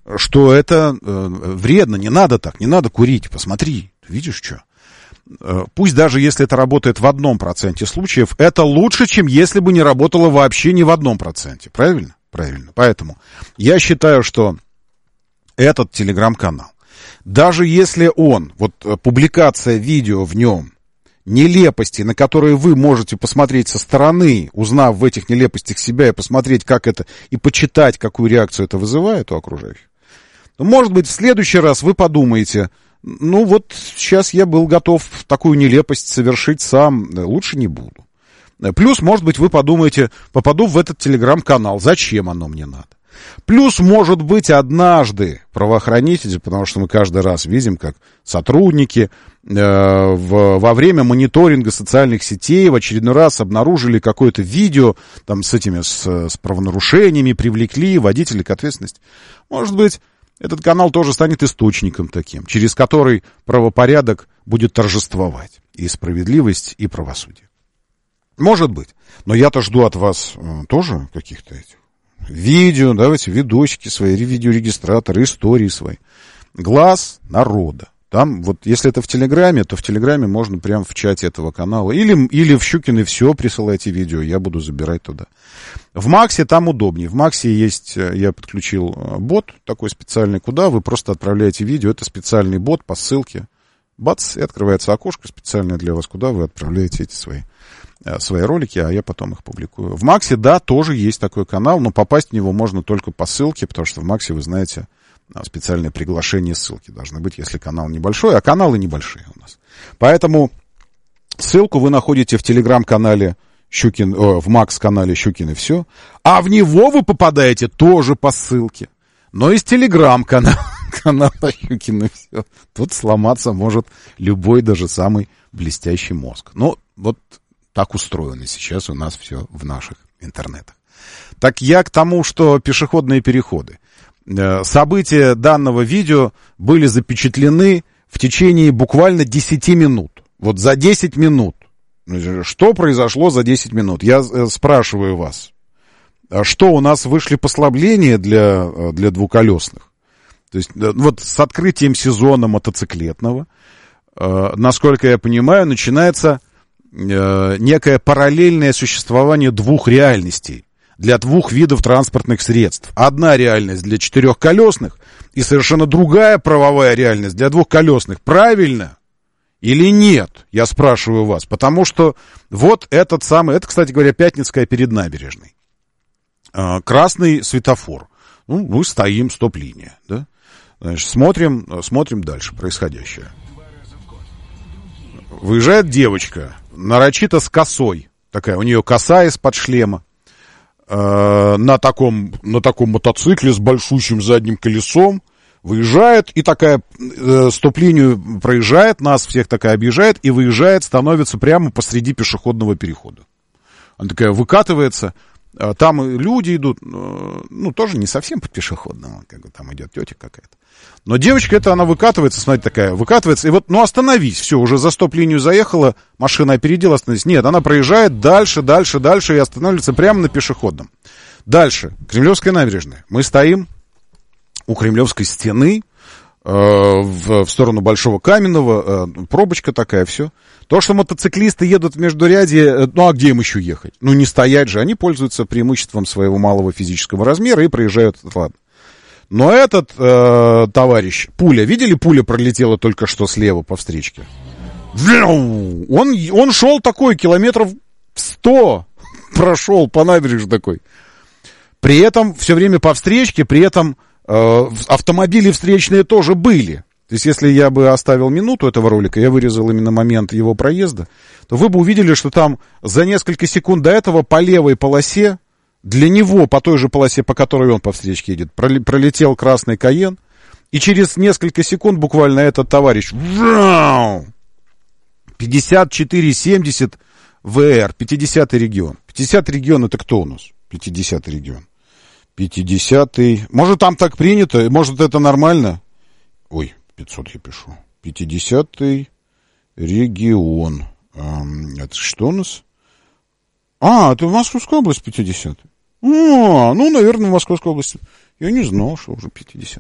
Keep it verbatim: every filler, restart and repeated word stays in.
что это э, вредно, не надо так, не надо курить, посмотри, видишь, что? Э, пусть даже если это работает в одном проценте случаев, это лучше, чем если бы не работало вообще ни в одном проценте, правильно? Правильно, поэтому я считаю, что этот телеграм-канал, даже если он, вот публикация видео в нем, нелепости, на которые вы можете посмотреть со стороны, узнав в этих нелепостях себя и посмотреть, как это, и почитать, какую реакцию это вызывает у окружающих, то, может быть, в следующий раз вы подумаете, ну вот сейчас я был готов такую нелепость совершить сам, лучше не буду. Плюс, может быть, вы подумаете, попаду в этот телеграм-канал, зачем оно мне надо? Плюс, может быть, однажды правоохранители, потому что мы каждый раз видим, как сотрудники э, в, во время мониторинга социальных сетей в очередной раз обнаружили какое-то видео там, с этими с, с правонарушениями, привлекли водителей к ответственности. Может быть, этот канал тоже станет источником таким, через который правопорядок будет торжествовать. И справедливость, и правосудие. Может быть. Но я-то жду от вас э, тоже каких-то этих видео, давайте видосики свои, видеорегистраторы, истории свои. Глаз народа. Там, вот, если это в Телеграме, то в Телеграме можно прямо в чате этого канала. Или, или в Щукино все присылайте видео, я буду забирать туда. В Максе там удобнее. В Максе есть, я подключил бот такой специальный, куда вы просто отправляете видео. Это специальный бот по ссылке. Бац, и открывается окошко специальное для вас, куда вы отправляете эти свои, свои ролики, а я потом их публикую. В Максе, да, тоже есть такой канал, но попасть в него можно только по ссылке, потому что в Максе, вы знаете, специальное приглашение ссылки должны быть, если канал небольшой, а каналы небольшие у нас. Поэтому ссылку вы находите в телеграм-канале Щукин, о, в Макс-канале Щукин и все, а в него вы попадаете тоже по ссылке, но из телеграм-канала. Канал Щукин и все. Тут сломаться может любой, даже самый блестящий мозг. Ну, вот так устроено сейчас у нас все в наших интернетах. Так я к тому, что пешеходные переходы. События данного видео были запечатлены в течение буквально десять минут. Вот за десять минут. Что произошло за десять минут? Я спрашиваю вас. Что у нас вышли послабления для, для двухколесных? То есть вот с открытием сезона мотоциклетного, э, насколько я понимаю, начинается э, некое параллельное существование двух реальностей для двух видов транспортных средств. Одна реальность для четырехколесных и совершенно другая правовая реальность для двухколесных. Правильно или нет? Я спрашиваю вас. Потому что вот этот самый, это, кстати говоря, Пятницкая перед набережной. Э, красный светофор. Ну, мы стоим, стоп-линия, да? Значит, смотрим, смотрим дальше происходящее. Выезжает девочка, нарочито с косой. Такая, у нее коса из-под шлема. Э, на таком, на таком мотоцикле с большущим задним колесом. Выезжает и такая э, стоп-линию проезжает, нас всех такая объезжает и выезжает, становится прямо посреди пешеходного перехода. Она такая выкатывается. Там люди идут, ну, тоже не совсем по пешеходному, как бы там идет тетя какая-то. Но девочка эта, она выкатывается, смотрите, такая, выкатывается, и вот, ну, остановись, все, уже за стоп-линию заехала, машина опередила, остановись. Нет, она проезжает дальше, дальше, дальше и останавливается прямо на пешеходном. Дальше, Кремлевская набережная. Мы стоим у Кремлевской стены, э, в, в сторону Большого Каменного, э, пробочка такая, все. То, что мотоциклисты едут в междурядье, ну а где им еще ехать? Ну не стоять же, они пользуются преимуществом своего малого физического размера и проезжают, ладно. Но этот э, товарищ, пуля, видели, пуля пролетела только что слева по встречке? Он, он шел такой, километров сто прошел по набережной такой. При этом все время по встречке, при этом э, автомобили встречные тоже были. То есть, если я бы оставил минуту этого ролика, я вырезал именно момент его проезда, то вы бы увидели, что там за несколько секунд до этого по левой полосе, для него, по той же полосе, по которой он по встречке едет, пролетел красный Кайен, и через несколько секунд буквально этот товарищ пятьдесят четыре семьдесят ВР, пятидесятый регион. пятидесятый регион — это кто у нас? пятидесятый регион. пятидесятый. Может, там так принято? Может, это нормально? Ой. пятьсот я пишу. пятидесятый регион. Эм, это что у нас? А, это Московская область, пятидесятый. А, ну, наверное, Московская область. Я не знал, что уже пятьдесят.